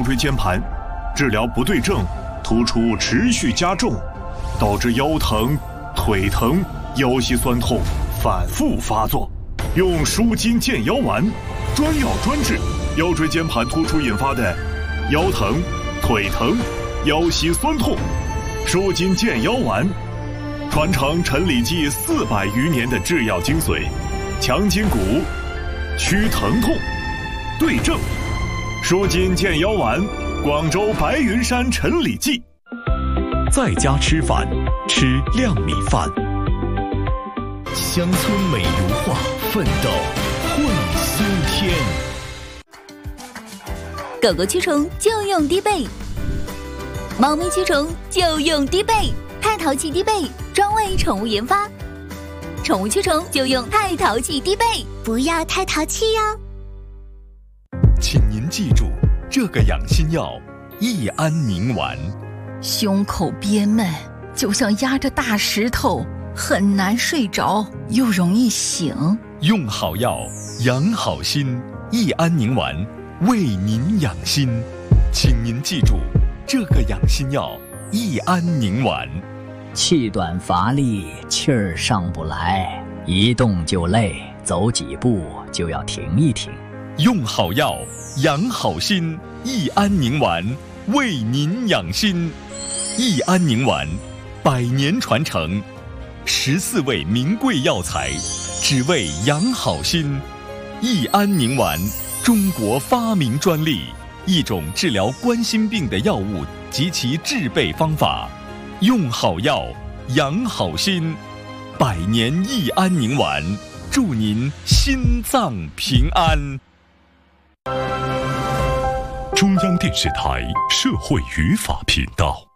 椎间盘，治疗不对症，突出持续加重，导致腰疼、腿疼、腰膝酸痛反复发作。用舒筋健腰丸，专药专治腰椎间盘突出引发的腰疼、腿疼、腰膝酸痛。舒筋健腰丸，传承陈李济400余年的制药精髓，强筋骨，祛疼痛，对症。舒筋健腰丸，广州白云山陈李济。 在家吃饭，吃亮米饭。 乡村美如画，奋斗会苏天。 狗狗驱虫就用低倍，猫咪驱虫就用低倍。太淘气低倍，专为宠物研发，宠物驱虫就用太淘气低倍，不要太淘气哟。 请您记住，这个养心药益安宁丸。 胸口憋闷，就像压着大石头，很难睡着，又容易醒。 用好药，养好心，益安宁丸为您养心。请您记住，这个养心药益安宁丸。 气短乏力，气儿上不来，一动就累，走几步就要停一停。 用好药，养好心，益安宁丸为您养心。益安宁丸100年传承，14味名贵药材，只为养好心。益安宁丸，中国发明专利，一种治疗冠心病的药物及其制备方法。用好药，养好心，100年益安宁丸，祝您心脏平安。 中央电视台社会语法频道。